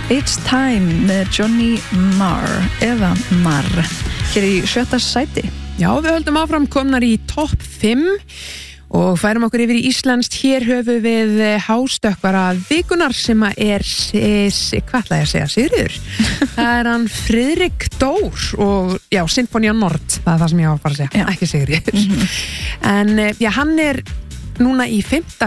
It's Time með Johnny Marr eða Marr hér í 7. sæti. Já, við höldum áfram komnar í topp 5 og færum okkur yfir í íslenskt. Hér höfum við hástökkvara vikunar sem er hvað ætla ég að segja, Sigríður? Það er hann Friðrik Dór og já, Sinfonia Nord, það er það sem ég á að fara að segja, ekki Sigríður. En já, hann er núna í 5.